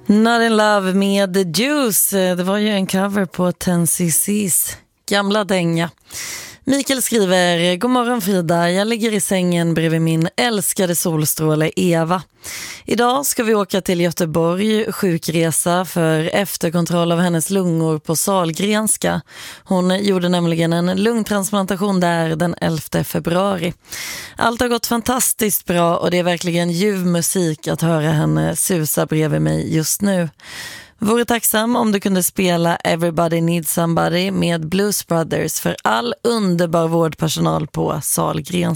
Not in Love med The Juice. Det var ju en cover på 10cc's gamla dänga. Mikael skriver: God morgon Frida, jag ligger i sängen bredvid min älskade solstråle Eva. Idag ska vi åka till Göteborg, sjukresa för efterkontroll av hennes lungor på Sahlgrenska. Hon gjorde nämligen en lungtransplantation där den 11 februari. Allt har gått fantastiskt bra och det är verkligen ljuv musik att höra henne susa bredvid mig just nu. Vore tacksam om du kunde spela Everybody Needs Somebody med Blues Brothers för all underbar vårdpersonal på Sahlgrenska.